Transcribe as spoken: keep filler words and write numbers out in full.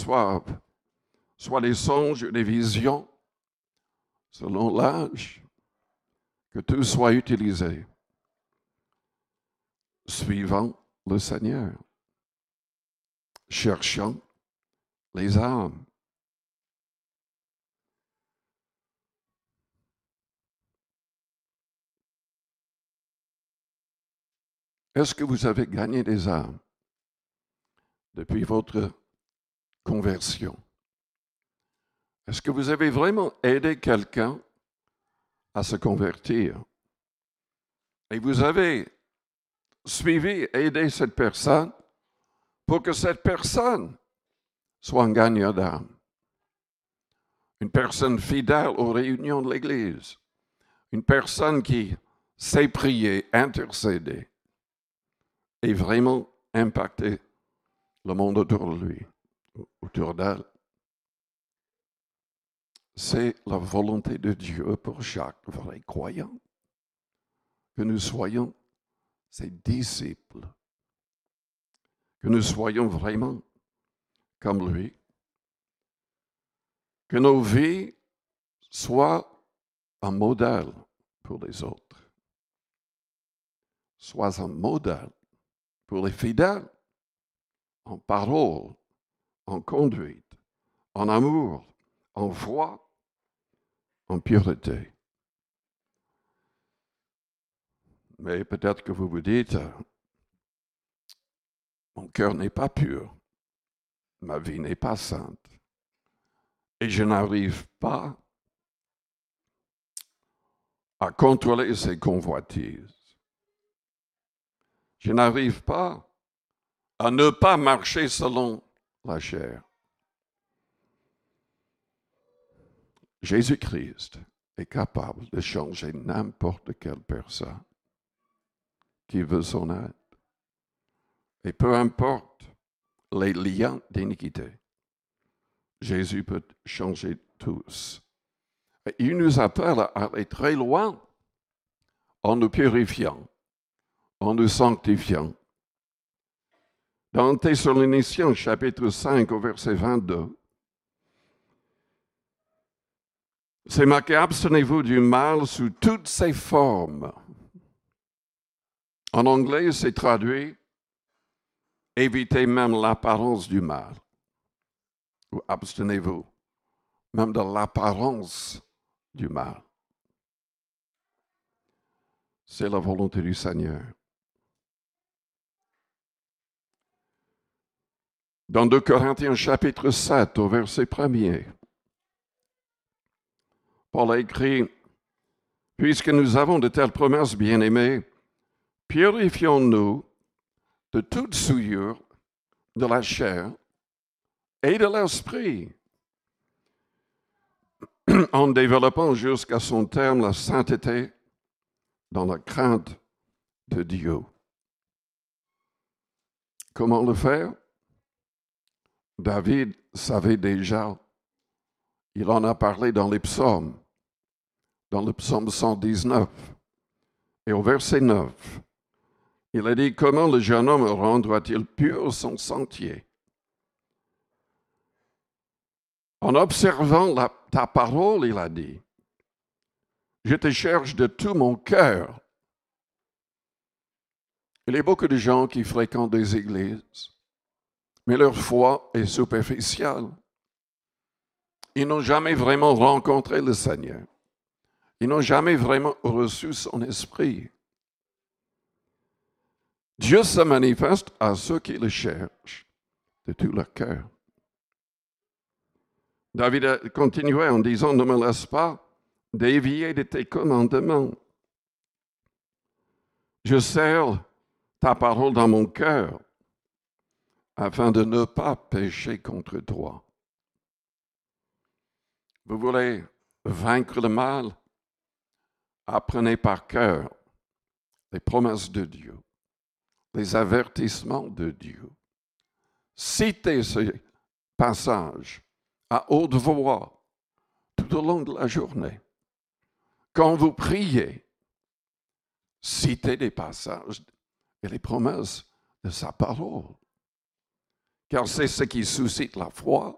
reçoivent soit des songes ou des visions, selon l'âge, que tout soit utilisé suivant le Seigneur, cherchant les âmes. Est-ce que vous avez gagné des âmes depuis votre conversion? Est-ce que vous avez vraiment aidé quelqu'un à se convertir? Et vous avez suivi, aidé cette personne pour que cette personne soit un gagnant d'âme. Une personne fidèle aux réunions de l'Église. Une personne qui sait prier, intercéder et vraiment impacter le monde autour de lui, autour d'elle. C'est la volonté de Dieu pour chaque vrai croyant, que nous soyons ses disciples, que nous soyons vraiment comme lui, que nos vies soient un modèle pour les autres, soient un modèle pour les fidèles, en parole, en conduite, en amour, en foi, en pureté. Mais peut-être que vous vous dites, mon cœur n'est pas pur, ma vie n'est pas sainte, et je n'arrive pas à contrôler ses convoitises. Je n'arrive pas à ne pas marcher selon la chair. Jésus-Christ est capable de changer n'importe quelle personne qui veut son aide. Et peu importe les liens d'iniquité, Jésus peut changer tous. Et il nous appelle à aller très loin en nous purifiant, en nous sanctifiant. Dans Thessaloniciens, chapitre cinq, au verset vingt-deux, c'est marqué « Abstenez-vous du mal sous toutes ses formes ». En anglais, c'est traduit « Évitez même l'apparence du mal » ou « Abstenez-vous même de l'apparence du mal ». C'est la volonté du Seigneur. Dans deux Corinthiens chapitre sept, au verset premier, Paul a écrit « Puisque nous avons de telles promesses, bien-aimés, purifions-nous de toute souillure de la chair et de l'esprit, en développant jusqu'à son terme la sainteté dans la crainte de Dieu. » Comment le faire? David savait déjà, il en a parlé dans les psaumes, dans le psaume cent dix-neuf, et au verset neuf, il a dit, « Comment le jeune homme rendra-t-il pur son sentier? En observant la, ta parole, il a dit, « Je te cherche de tout mon cœur. » Il y a beaucoup de gens qui fréquentent des églises, mais leur foi est superficielle. Ils n'ont jamais vraiment rencontré le Seigneur. Ils n'ont jamais vraiment reçu son esprit. Dieu se manifeste à ceux qui le cherchent de tout leur cœur. David a continué en disant, « Ne me laisse pas dévier de tes commandements. Je serre ta parole dans mon cœur, afin de ne pas pécher contre toi. » Vous voulez vaincre le mal? Apprenez par cœur les promesses de Dieu, les avertissements de Dieu. Citez ces passages à haute voix tout au long de la journée. Quand vous priez, citez des passages et les promesses de sa parole. Car c'est ce qui suscite la foi